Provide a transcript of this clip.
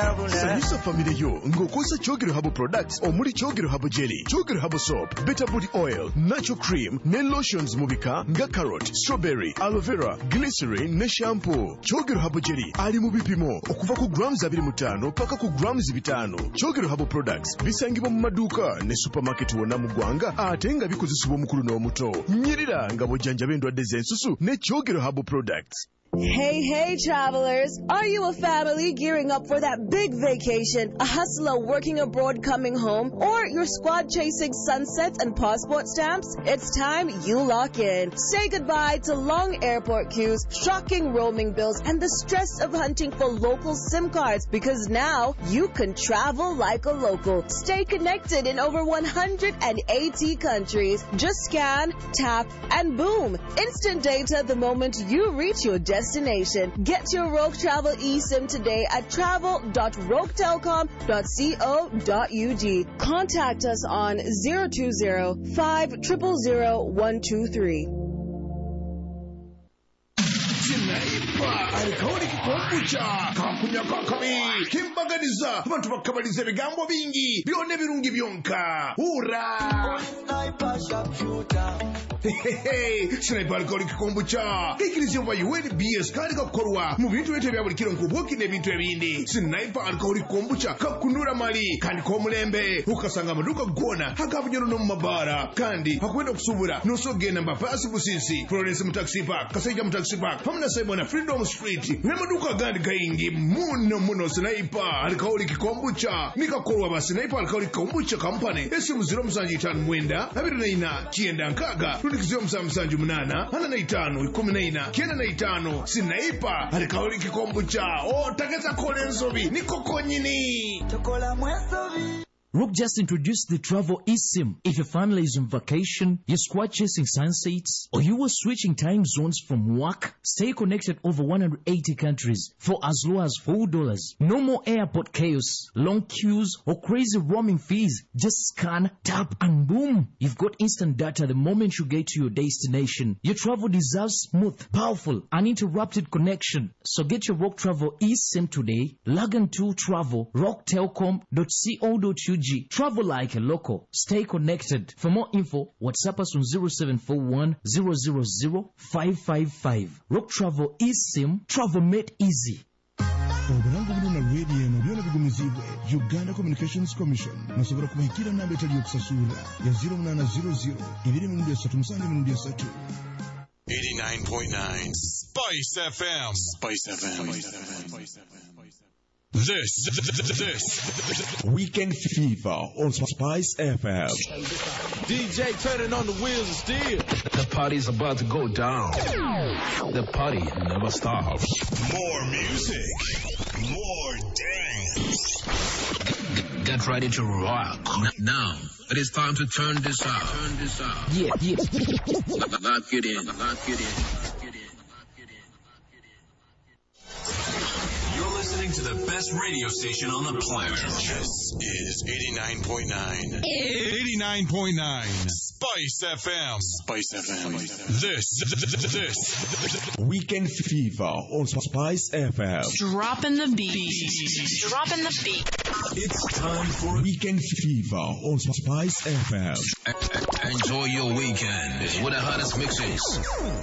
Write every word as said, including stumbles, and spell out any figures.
Sanyusa family yo ngokosa Chogero Herbal Products omuli Chogero Herbal Jelly, Chogero Herbal Soap, Better Body Oil, Natural Cream, ne lotions mubika nga carrot, strawberry, aloe vera, glycerin ne shampoo. Chogero Herbal Jelly ali mu bipimo okuva ku grams abiri mu ttaano paka ku grams bitano. Chogero Herbal Products bisangibwa mu maduuka ne supermarket wonna mu ggwanga ate nga bikozesebwa omukulu n'omuto. Nyirira nga bw'ojjanjaba endwadde z'ensusu ne Chogero Herbal Products. Hey, hey, travelers. Are you a family gearing up for that big vacation, a hustler working abroad coming home, or your squad chasing sunsets and passport stamps? It's time you lock in. Say goodbye to long airport queues, shocking roaming bills, and the stress of hunting for local SIM cards, because now you can travel like a local. Stay connected in over one hundred eighty countries. Just scan, tap, and boom. Instant data the moment you reach your destination. Destination. Get your Rogue Travel eSIM today at travel dot rogue telecom dot co dot u g. Contact us on zero two zero, five zero zero zero, one two three. Sinaipa alikawuli kikombucha kakunya kakami kimbaganiza abantu bakabaliza ebigambo bingi byone birungi byonka ura Sinaipa alikawuli kikombucha ikiriziyo ba U N B S kali kakorwa mu bintu bete bya buli kiro nkubuki n'ebintu ebindi. Sinaipa alikawuli kikombucha kakunura mali kandi komulembe ukasanga amaduka gona hakabunyoro no mabara kandi hakwenda kusubura nosogenda mbapasi busisi Florence mu taxi park Kasaija mu taxi park Hamna Simon Freedom Street nemaduka gandi kaingi muno muno. Sinaipa alikawuli kikombucha nikakorwa ba Sinaipa alikawuli kikombucha company esimu zero musanji itanu mwenda abiri na ina kienda nkaga tunikizio msamsanju mnana hana na itanu kumi na ina kienda na itanu. Sinaipa alikawuli kikombucha o takeza kole nsobi nikoko nyini tokola mwesobi. Rook just introduced the travel eSIM. If your family is on vacation, you're squad chasing sunsets, or you were switching time zones from work, stay connected over one hundred eighty countries for as low as four dollars. No more airport chaos, long queues, or crazy roaming fees. Just scan, tap, and boom. You've got instant data the moment you get to your destination. Your travel deserves smooth, powerful, uninterrupted connection. So get your Rock Travel eSIM today. Log on to travel rock telecom dot co dot u g. Travel like a local. Stay connected. For more info, WhatsApp us on zero seven four one zero zero zero five five five. Rock Travel eSIM. Travel made easy. Obulango buno na radio na byona bigumizibwe Uganda Communications Commission nasobora kubahikira namba etali yokusasula ya zero nine zero zero ibiri mu ndia satu musange mu ndia satu. eighty-nine point nine Spice F M. Spice F M. This, this, this, Weekend Fever on Spice F M. D J turning on the wheels of steel. The party's about to go down. The party never stops. more music, more dance. Get ready to rock. Now, it is time to turn this up. Turn this up. Yeah, yeah. Lock it in. Lock it in. Listening to the best radio station on the planet. This is eighty-nine point nine. eighty-nine point nine. Spice F M. Spice F M. This, this, this. Weekend Fever on Spice F M. Dropping the beat. Dropping the beat. It's time for Weekend Fever on Spice F M. Enjoy your weekend with the hottest mixes.